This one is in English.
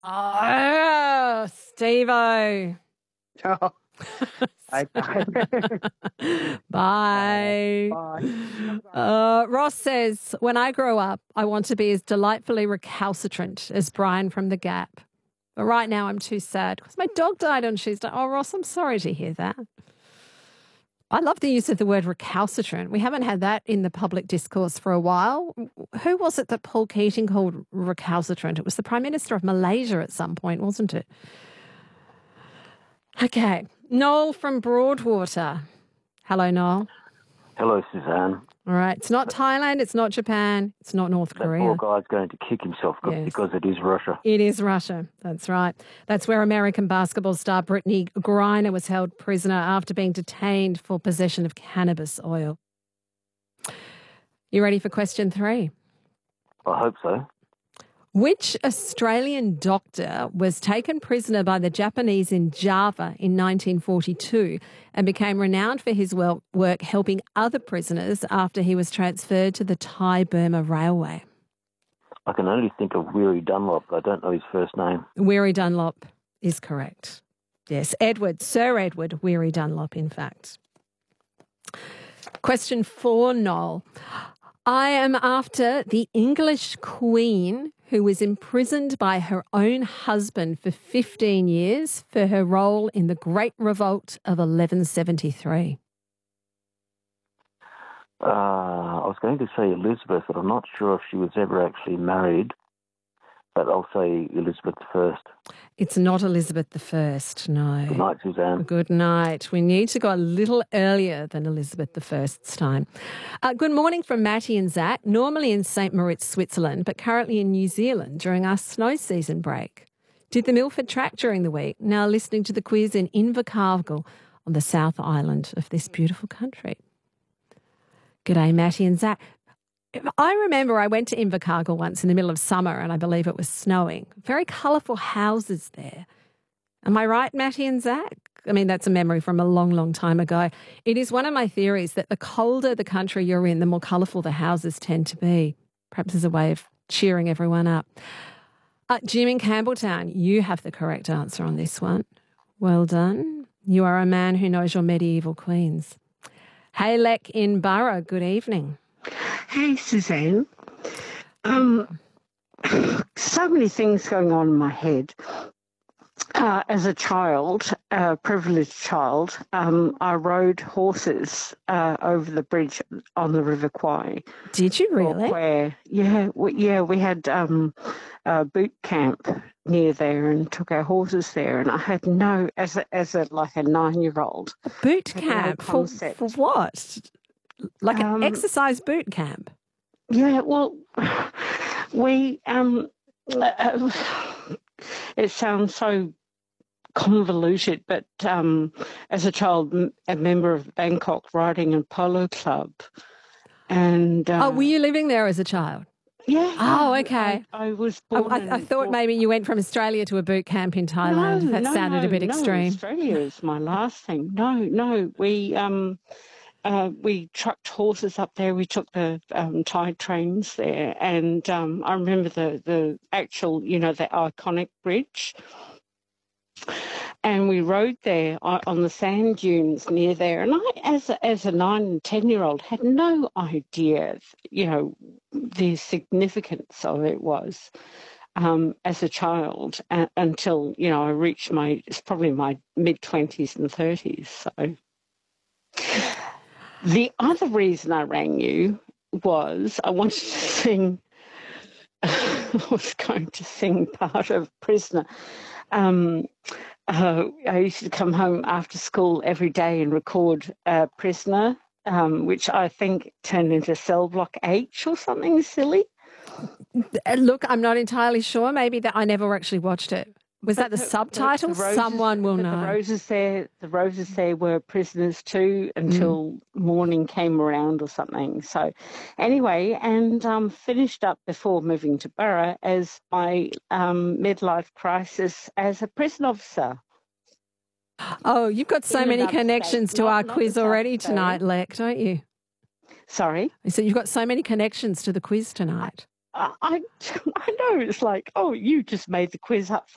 Oh, Steve-O. Oh, okay. Bye. Bye. Ross says, when I grow up, I want to be as delightfully recalcitrant as Brian from The Gap. But right now I'm too sad because my dog died on Tuesday. Oh, Ross, I'm sorry to hear that. I love the use of the word recalcitrant. We haven't had that in the public discourse for a while. Who was it that Paul Keating called recalcitrant? It was the Prime Minister of Malaysia at some point, wasn't it? Okay. Noel from Broadwater. Hello, Noel. Hello, Suzanne. All right. It's not Thailand. It's not Japan. It's not North Korea. That poor guy's going to kick himself because it is Russia. It is Russia. That's right. That's where American basketball star Brittany Griner was held prisoner after being detained for possession of cannabis oil. You ready for question 3? I hope so. Which Australian doctor was taken prisoner by the Japanese in Java in 1942 and became renowned for his work helping other prisoners after he was transferred to the Thai-Burma Railway? I can only think of Weary Dunlop. I don't know his first name. Weary Dunlop is correct. Yes, Sir Edward Weary Dunlop, in fact. Question 4, Noel. I am after the English Queen who was imprisoned by her own husband for 15 years for her role in the Great Revolt of 1173. I was going to say Elizabeth, but I'm not sure if she was ever actually married. But I'll say Elizabeth I. It's not Elizabeth I, no. Good night, Suzanne. Good night. We need to go a little earlier than Elizabeth I's time. Good morning from Matty and Zach, normally in St. Moritz, Switzerland, but currently in New Zealand during our snow season break. Did the Milford track during the week, now listening to the quiz in Invercargill on the South Island of this beautiful country. G'day, Matty and Zach. I remember I went to Invercargill once in the middle of summer and I believe it was snowing. Very colourful houses there. Am I right, Matty and Zach? I mean, that's a memory from a long, long time ago. It is one of my theories that the colder the country you're in, the more colourful the houses tend to be. Perhaps as a way of cheering everyone up. Jim in Campbelltown, you have the correct answer on this one. Well done. You are a man who knows your medieval queens. Hey, Lek in Borough, good evening. Hey, Suzanne. So many things going on in my head. As a child, a privileged child, I rode horses over the bridge on the River Kwai. Did you really? We had a boot camp near there and took our horses there. And I had as a 9-year-old. Boot camp? For what? Like an exercise boot camp? Yeah, well, we, it sounds so convoluted, but as a child, a member of Bangkok Riding and Polo Club. And were you living there as a child? Yeah. Oh, okay. I was born. I thought maybe you went from Australia to a boot camp in Thailand. That sounded a bit extreme. Australia is my last thing. No. We trucked horses up there. We took the Thai trains there, and I remember the actual, the iconic bridge. And we rode there on the sand dunes near there. And I, as a 9 and 10-year-old, had no idea, the significance of it was as a child until, I reached it's probably my mid-20s and 30s. So the other reason I rang you was I wanted to sing, I was going to sing part of Prisoner. I used to come home after school every day and record Prisoner, which I think turned into Cell Block H or something silly. Look, I'm not entirely sure. Maybe that I never actually watched it. Was that the subtitle? Someone will know. The roses there were prisoners too until morning came around or something. So anyway, and finished up before moving to Borough as my midlife crisis as a prison officer. Oh, you've got so many connections to our quiz already tonight, Lek, don't you? Sorry? I said you've got so many connections to the quiz tonight. I know. It's like, you just made the quiz up